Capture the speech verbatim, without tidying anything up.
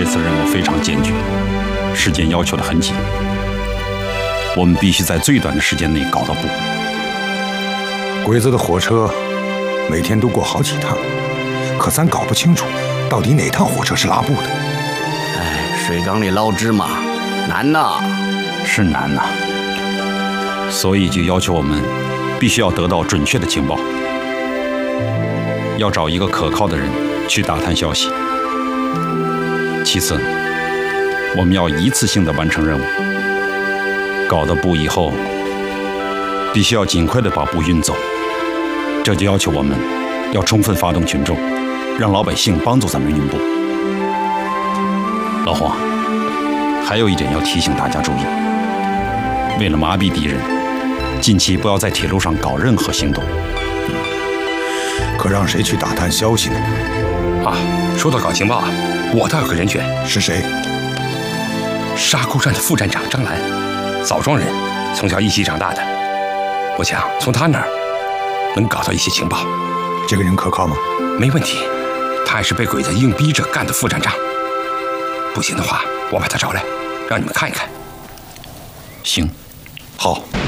这次任务非常艰巨，时间要求的很紧，我们必须在最短的时间内搞到布。 鬼子的火车每天都过好几趟，可咱搞不清楚到底哪趟火车是拉布的。 哎，水缸里捞芝麻，难呐！ 是难呐，所以就要求我们必须要得到准确的情报，要找一个可靠的人去打探消息。其次，我们要一次性的完成任务。搞到布以后，必须要尽快的把布运走，这就要求我们要充分发动群众，让老百姓帮助咱们运布。老黄，还有一点要提醒大家注意，为了麻痹敌人，近期不要在铁路上搞任何行动。 可让谁去打探消息呢？ 啊，说到搞情报啊，我倒有个人选。 是谁？ 沙沟站的副站长张兰，枣庄人，从小一起长大的。我想从他那儿能搞到一些情报。 这个人可靠吗？ 没问题，他还是被鬼子硬逼着干的副站长。不行的话，我把他找来，让你们看一看。 行， 好。